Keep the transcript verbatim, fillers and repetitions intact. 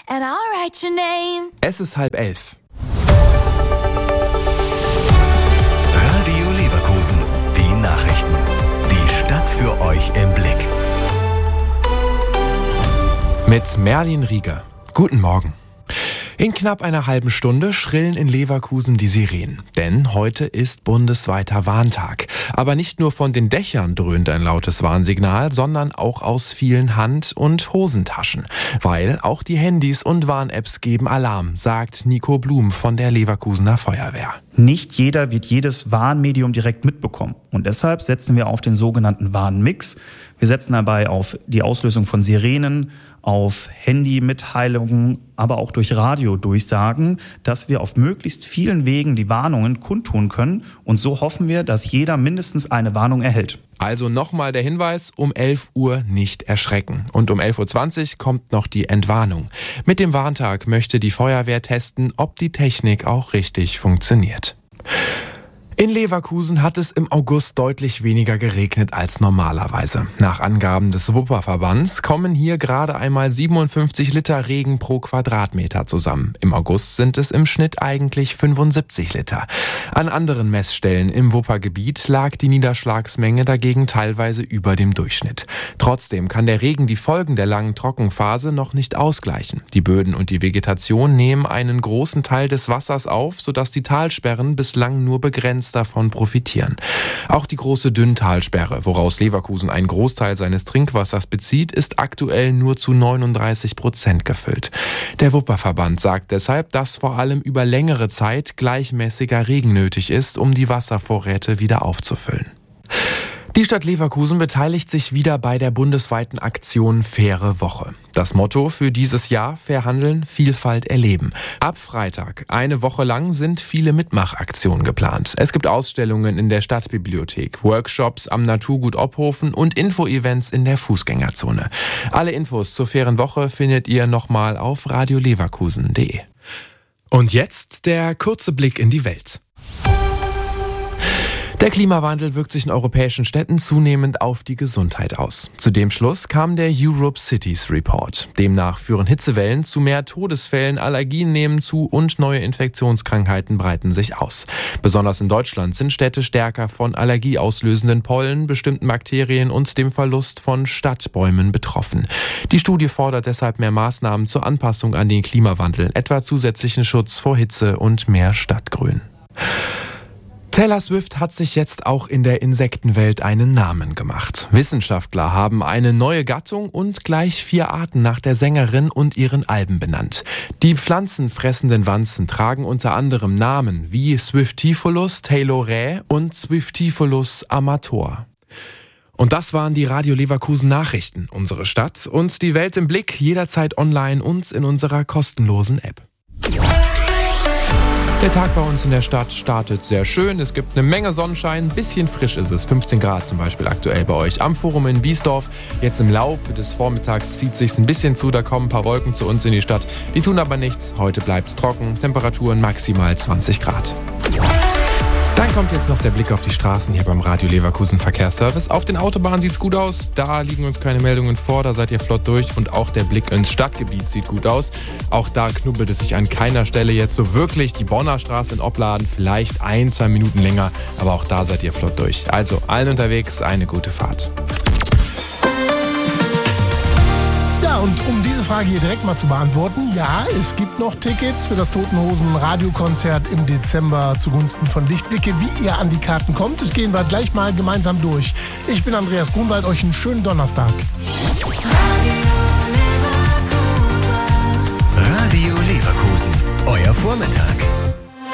and I'll write your name. Es ist halb elf. Radio Leverkusen, die Nachrichten. Die Stadt für euch im Blick. Mit Merlin Rieger. Guten Morgen. In knapp einer halben Stunde schrillen in Leverkusen die Sirenen. Denn heute ist bundesweiter Warntag. Aber nicht nur von den Dächern dröhnt ein lautes Warnsignal, sondern auch aus vielen Hand- und Hosentaschen. Weil auch die Handys und Warn-Apps geben Alarm, sagt Nico Blum von der Leverkusener Feuerwehr. Nicht jeder wird jedes Warnmedium direkt mitbekommen. Und deshalb setzen wir auf den sogenannten Warnmix. Wir setzen dabei auf die Auslösung von Sirenen, auf Handymitteilungen, aber auch durch Radiodurchsagen, dass wir auf möglichst vielen Wegen die Warnungen kundtun können. Und so hoffen wir, dass jeder mindestens eine Warnung erhält. Also nochmal der Hinweis, um elf Uhr nicht erschrecken. Und um elf Uhr zwanzig kommt noch die Entwarnung. Mit dem Warntag möchte die Feuerwehr testen, ob die Technik auch richtig funktioniert. In Leverkusen hat es im August deutlich weniger geregnet als normalerweise. Nach Angaben des Wupperverbands kommen hier gerade einmal siebenundfünfzig Liter Regen pro Quadratmeter zusammen. Im August sind es im Schnitt eigentlich fünfundsiebzig Liter. An anderen Messstellen im Wuppergebiet lag die Niederschlagsmenge dagegen teilweise über dem Durchschnitt. Trotzdem kann der Regen die Folgen der langen Trockenphase noch nicht ausgleichen. Die Böden und die Vegetation nehmen einen großen Teil des Wassers auf, sodass die Talsperren bislang nur begrenzt davon profitieren. Auch die große Dünntalsperre, woraus Leverkusen einen Großteil seines Trinkwassers bezieht, ist aktuell nur zu neununddreißig Prozent gefüllt. Der Wupperverband sagt deshalb, dass vor allem über längere Zeit gleichmäßiger Regen nötig ist, um die Wasservorräte wieder aufzufüllen. Die Stadt Leverkusen beteiligt sich wieder bei der bundesweiten Aktion Faire Woche. Das Motto für dieses Jahr: Verhandeln, Vielfalt erleben. Ab Freitag, eine Woche lang, sind viele Mitmachaktionen geplant. Es gibt Ausstellungen in der Stadtbibliothek, Workshops am Naturgut Ophofen und Info-Events in der Fußgängerzone. Alle Infos zur Fairen Woche findet ihr nochmal auf radio leverkusen punkt de. Und jetzt der kurze Blick in die Welt. Der Klimawandel wirkt sich in europäischen Städten zunehmend auf die Gesundheit aus. Zu dem Schluss kam der Europe Cities Report. Demnach führen Hitzewellen zu mehr Todesfällen, Allergien nehmen zu und neue Infektionskrankheiten breiten sich aus. Besonders in Deutschland sind Städte stärker von allergieauslösenden Pollen, bestimmten Bakterien und dem Verlust von Stadtbäumen betroffen. Die Studie fordert deshalb mehr Maßnahmen zur Anpassung an den Klimawandel, etwa zusätzlichen Schutz vor Hitze und mehr Stadtgrün. Taylor Swift hat sich jetzt auch in der Insektenwelt einen Namen gemacht. Wissenschaftler haben eine neue Gattung und gleich vier Arten nach der Sängerin und ihren Alben benannt. Die pflanzenfressenden Wanzen tragen unter anderem Namen wie Swiftifolus taylorae und Swiftifolus amator. Und das waren die Radio Leverkusen Nachrichten. Unsere Stadt und die Welt im Blick, jederzeit online und in unserer kostenlosen App. Der Tag bei uns in der Stadt startet sehr schön. Es gibt eine Menge Sonnenschein, ein bisschen frisch ist es. fünfzehn Grad zum Beispiel aktuell bei euch am Forum in Biesdorf. Jetzt im Laufe des Vormittags zieht es sich ein bisschen zu, da kommen ein paar Wolken zu uns in die Stadt. Die tun aber nichts. Heute bleibt es trocken, Temperaturen maximal zwanzig Grad. Dann kommt jetzt noch der Blick auf die Straßen hier beim Radio Leverkusen Verkehrsservice. Auf den Autobahnen sieht's gut aus, da liegen uns keine Meldungen vor, da seid ihr flott durch. Und auch der Blick ins Stadtgebiet sieht gut aus. Auch da knubbelt es sich an keiner Stelle jetzt so wirklich. Die Bonner Straße in Opladen vielleicht ein, zwei Minuten länger, aber auch da seid ihr flott durch. Also allen unterwegs eine gute Fahrt. Ja, und um diese Frage hier direkt mal zu beantworten, ja, es gibt noch Tickets für das Toten Hosen Radiokonzert im Dezember zugunsten von Lichtblicke. Wie ihr an die Karten kommt, das gehen wir gleich mal gemeinsam durch. Ich bin Andreas Grunwald, euch einen schönen Donnerstag. Radio Leverkusen, euer Vormittag.